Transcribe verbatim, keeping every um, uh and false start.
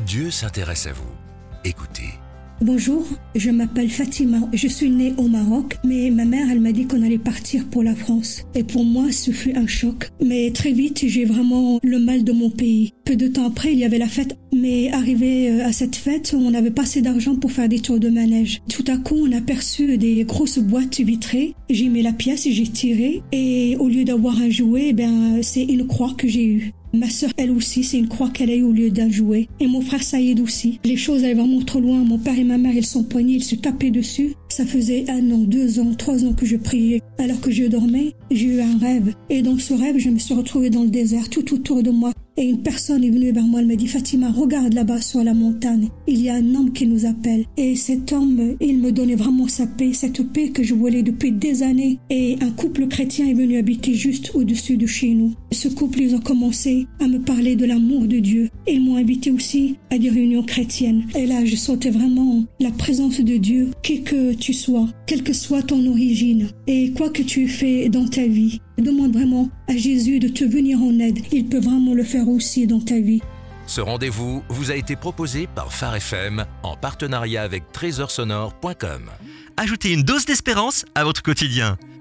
Dieu s'intéresse à vous. Écoutez. Bonjour, je m'appelle Fatima. Je suis née au Maroc, mais ma mère, elle m'a dit qu'on allait partir pour la France. Et pour moi, ce fut un choc. Mais très vite, j'ai vraiment le mal de mon pays. Peu de temps après, il y avait la fête. Mais arrivé à cette fête, on n'avait pas assez d'argent pour faire des tours de manège. Tout à coup, on a aperçu des grosses boîtes vitrées. J'ai mis la pièce et j'ai tiré. Et au lieu d'avoir un jouet, ben, c'est une croix que j'ai eue. Ma sœur, elle aussi, c'est une croix qu'elle a eue au lieu d'un jouet. Et mon frère Saïd aussi. Les choses allaient vraiment trop loin. Mon père et ma mère, ils sont poignés, ils se tapaient dessus. Ça faisait un an, deux ans, trois ans que je priais. Alors que je dormais, j'ai eu un rêve. Et dans ce rêve, je me suis retrouvée dans le désert, tout autour de moi. Et une personne est venue vers moi, elle m'a dit « Fatima, regarde là-bas sur la montagne. Il y a un homme qui nous appelle. » Et cet homme, il me donnait vraiment sa paix, cette paix que je voulais depuis des années. Et un couple chrétien est venu habiter juste au-dessus de chez nous. Ce couple, ils ont commencé à me parler de l'amour de Dieu. Ils m'ont invité aussi à des réunions chrétiennes. Et là, je sentais vraiment la présence de Dieu, qui que tu sois, quelle que soit ton origine, et quoi que tu aies fait dans ta vie. Demande vraiment à Jésus de te venir en aide. Il peut vraiment le faire aussi dans ta vie. Ce rendez-vous vous a été proposé par Phare F M en partenariat avec trésor sonore point com. Ajoutez une dose d'espérance à votre quotidien.